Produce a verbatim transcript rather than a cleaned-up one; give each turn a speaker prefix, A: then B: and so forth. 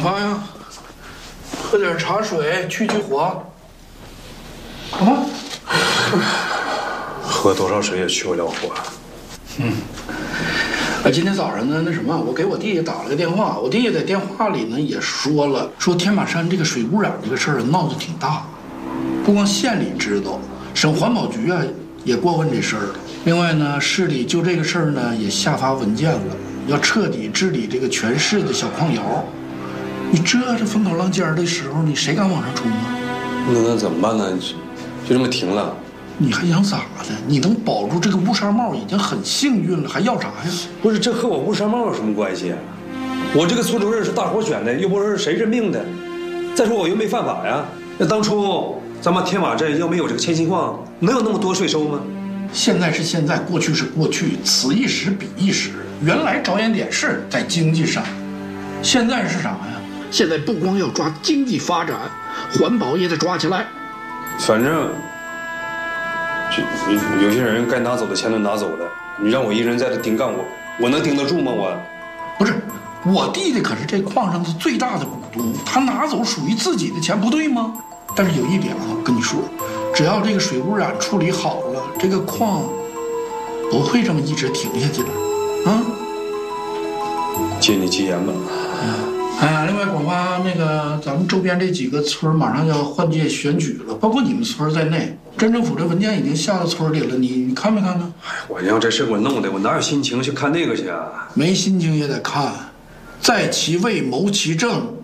A: 发呀，喝点茶水去去火。啊？
B: 喝多少水也去不了火。
A: 嗯。啊，今天早上呢，那什么，我给我弟弟打了个电话，我弟弟在电话里呢也说了，说天马山这个水污染这个事儿闹得挺大，不光县里知道，省环保局啊也过问这事儿了。另外呢，市里就这个事儿呢也下发文件了，要彻底治理这个全市的小矿窑。你这这风口浪尖的时候，你谁敢往上冲啊？
B: 那那怎么办呢？就这么停了？
A: 你还想咋的？你能保住这个乌纱帽已经很幸运了，还要啥呀？
B: 不是，这和我乌纱帽有什么关系啊？我这个村主任是大伙选的，又不是谁任命的。再说我又没犯法呀。那当初咱们天马镇要没有这个铅锌矿，能有那么多税收吗？
A: 现在是现在，过去是过去，此一时彼一时。原来着眼点是在经济上，现在是啥呀？现在不光要抓经济发展，环保也得抓起来。
B: 反正。有些人该拿走的钱都拿走了，你让我一人在这顶干我，我能顶得住吗？我
A: 不是，我弟弟可是这矿上的最大的股东，他拿走属于自己的钱不对吗？但是有一点啊，我跟你说，只要这个水污染处理好了，这个矿不会这么一直停下去的，啊？
B: 借你吉言吧。
A: 哎，另外广发那个咱们周边这几个村马上要换届选举了，包括你们村在内，镇政府这文件已经下到村里了，你你看没看呢？
B: 哎，我让这事给我弄的，我哪有心情去看那个去啊？
A: 没心情也得看，在其位谋其政，